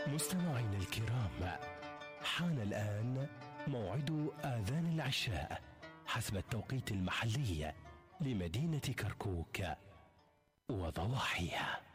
مستمعينا الكرام، حان الآن موعد آذان العشاء حسب التوقيت المحلي لمدينة كركوك وضواحيها.